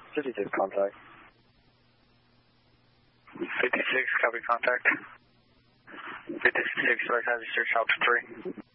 56 contact. 56, copy contact. 56, right, have you search out to 3.